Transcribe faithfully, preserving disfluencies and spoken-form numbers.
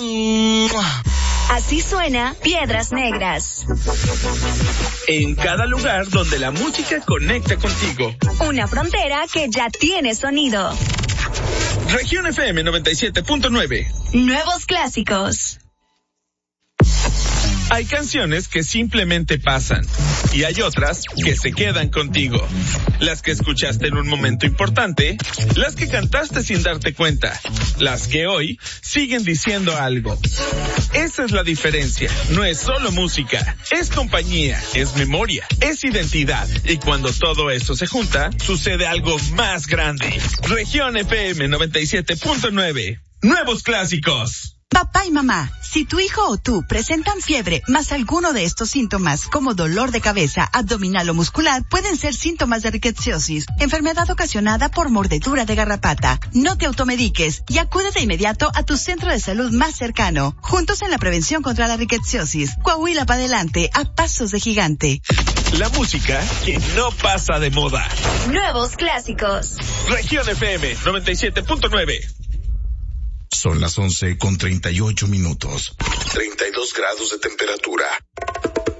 Así suena Piedras Negras. En cada lugar donde la música conecta contigo. Una frontera que ya tiene sonido. Región F M noventa y siete punto nueve. Nuevos clásicos. Hay canciones que simplemente pasan y hay otras que se quedan contigo. Las que escuchaste en un momento importante, las que cantaste sin darte cuenta, las que hoy siguen diciendo algo. Esa es la diferencia. No es solo música, es compañía, es memoria, es identidad. Y cuando todo eso se junta, sucede algo más grande. Región F M noventa y siete punto nueve. Nuevos clásicos. Papá y mamá, si tu hijo o tú presentan fiebre más alguno de estos síntomas como dolor de cabeza, abdominal o muscular, pueden ser síntomas de rickettsiosis, enfermedad ocasionada por mordedura de garrapata. No te automediques y acude de inmediato a tu centro de salud más cercano. Juntos en la prevención contra la rickettsiosis. Coahuila para adelante, a pasos de gigante. La música que no pasa de moda. Nuevos clásicos. Región F M noventa y siete punto nueve. Son las once con treinta y ocho minutos. treinta y dos grados de temperatura.